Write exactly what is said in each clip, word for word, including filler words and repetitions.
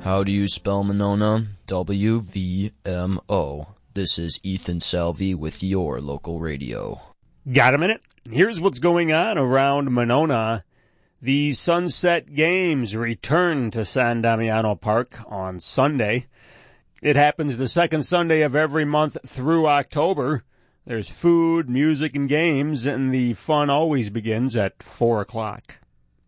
How do you spell Monona? W V M O. This is Ethan Salvi with your local radio. Got a minute? Here's what's going on around Monona. The Sunset Games return to San Damiano Park on Sunday. It happens the second Sunday of every month through October. There's food, music, and games, and the fun always begins at four o'clock.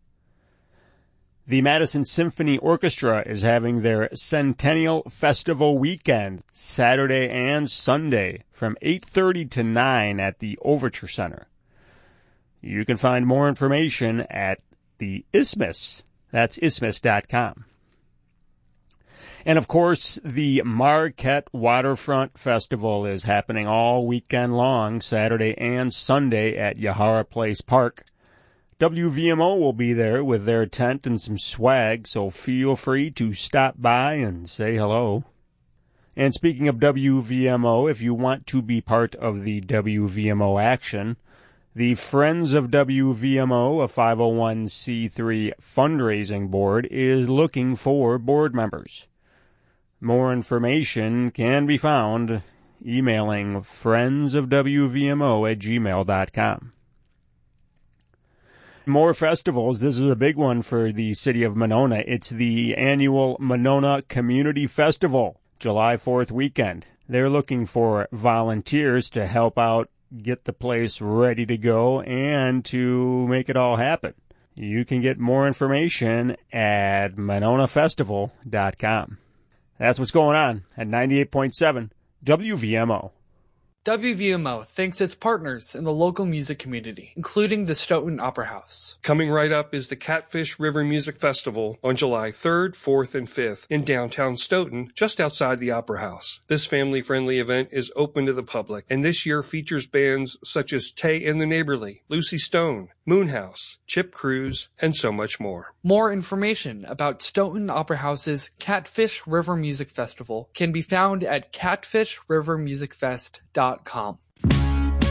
The Madison Symphony Orchestra is having their Centennial Festival weekend, Saturday and Sunday, from eight thirty to nine at the Overture Center. You can find more information at the Isthmus. That's isthmus dot com. And, of course, the Marquette Waterfront Festival is happening all weekend long, Saturday and Sunday at Yahara Place Park. W V M O will be there with their tent and some swag, so feel free to stop by and say hello. And speaking of W V M O, if you want to be part of the W V M O action, the Friends of W V M O, a five oh one c three fundraising board, is looking for board members. More information can be found emailing friendsofwvmo at gmail dot com. More festivals. This is a big one for the city of Monona. It's the annual Monona Community Festival, July fourth weekend. They're looking for volunteers to help out, get the place ready to go, and to make it all happen. You can get more information at monona festival dot com. That's what's going on at ninety-eight point seven W V M O. W V M O thanks its partners in the local music community, including the Stoughton Opera House. Coming right up is the Catfish River Music Festival on July third, fourth, and fifth in downtown Stoughton, just outside the Opera House. This family-friendly event is open to the public, and this year features bands such as Tay and the Neighborly, Lucy Stone, Moonhouse, Chip Cruz, and so much more. More information about Stoughton Opera House's Catfish River Music Festival can be found at catfish river music fest dot com.